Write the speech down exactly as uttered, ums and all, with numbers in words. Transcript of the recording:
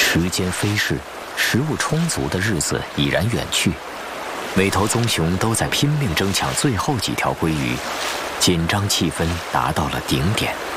时间飞逝，食物充足的日子已然远去，每头棕熊都在拼命争抢最后几条鲑鱼，紧张气氛达到了顶点。